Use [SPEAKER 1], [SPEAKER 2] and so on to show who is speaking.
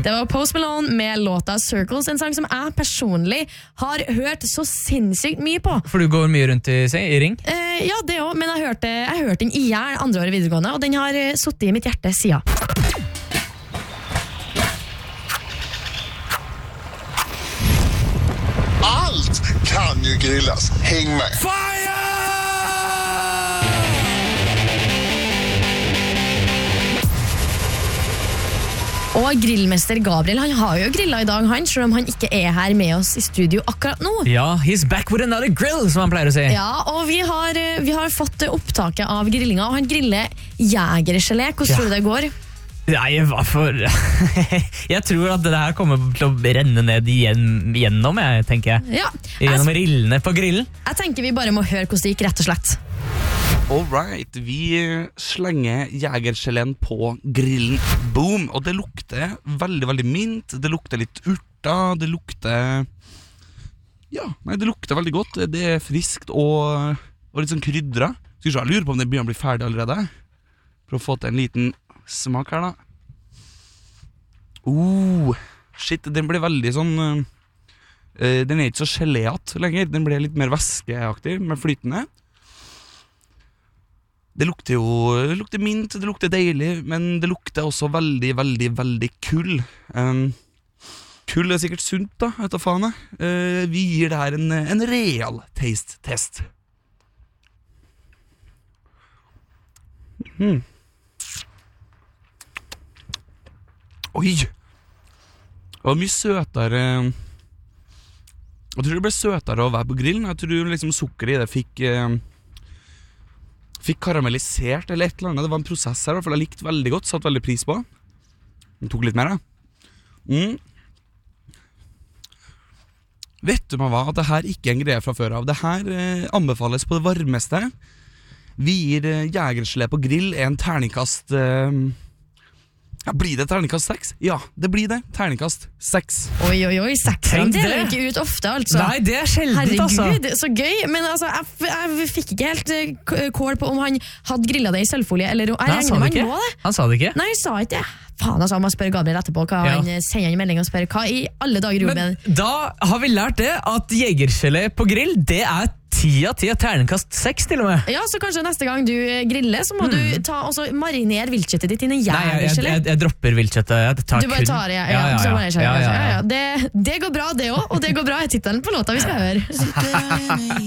[SPEAKER 1] Det var Post Malone med låta Circles, en sang som jeg personlig har hørt så sinnssykt mye på.
[SPEAKER 2] For du går mye rundt i ring?
[SPEAKER 1] Ja, det også, men jeg hørte den i hjel andre året videregående, og den har suttet i mitt hjerte siden.
[SPEAKER 3] Allt kan ju grillas. Häng med.
[SPEAKER 2] Fire!
[SPEAKER 1] Og grillmester Gabriel, han har jo grillet i dag, selv om han ikke er her med oss i studio akkurat nå.
[SPEAKER 2] Ja, he's back with another grill, som han pleier å si.
[SPEAKER 1] Ja, og vi har fått opptaket av grillinga, og han griller jegergelé. Hvordan tror du det går?
[SPEAKER 2] Nei, hva for... Jeg tror at det her kommer til å renne ned gjennom, tenker jeg.
[SPEAKER 1] Ja,
[SPEAKER 2] gjennom rillene på grillen.
[SPEAKER 1] Jeg tenker vi bare må høre hvordan det gikk, rett og slett.
[SPEAKER 4] Alright, vi slenger jegergeleen på grillen. Boom! Og det lukter veldig, veldig mint. Det lukter litt urta. Det lukter... Ja, nei, det lukter veldig godt. Det er friskt og litt sånn krydra. Skal vi se, jeg lurer på om det begynner å bli ferdig allerede. For å få til en liten smak her da. Shit, den ble veldig sånn... den er ikke så geléat lenger. Den ble litt mer væskeaktig med flytende. Det lukter mint, det lukter deilig, men det lukter også veldig, veldig, veldig kull. Kull er sikkert sunt da, vet du faen jeg. Vi gir det her en real taste-test. Oi! Det var mye søtere. Jeg tror det ble søtere å være på grillen. Jeg tror liksom sukkeret i det fikk karamellisert eller et eller annet. Det var en prosess her, for jeg likte veldig godt, satt veldig pris på. Den tok litt mer da. Vet du hva, at det her ikke er en greie fra før av. Det her anbefales på det varmeste. Vi gir jegergelé på grill en terningkast... Ja, blir det terningkast 6? Ja, det blir det. Terningkast 6.
[SPEAKER 1] Oi, 6 deler ikke ut ofte, altså.
[SPEAKER 2] Nei, det er sjeldent, altså.
[SPEAKER 1] Herregud, så gøy. Men altså, jeg fikk ikke helt kål på om han hadde grillet det i sølvfolie, eller jeg regner med han må det.
[SPEAKER 2] Han sa det ikke?
[SPEAKER 1] Nei, han sa ikke det. Faen, altså, man spør Gabriel etterpå, han sender en melding og spør hva i alle dager gjorde med den.
[SPEAKER 2] Da har vi lært det, at jegergelé på grill, det er 10 av 10, terningkast 6 til og med.
[SPEAKER 1] Ja, så kanskje neste gang du griller, så må du ta og marinere viltkjøttet ditt inn i jegergelé.
[SPEAKER 2] Nei, jeg dropper viltkjøttet.
[SPEAKER 1] Du bare tar det, ja. Det går bra det også, og det går bra i titelen på låta vi skal høre.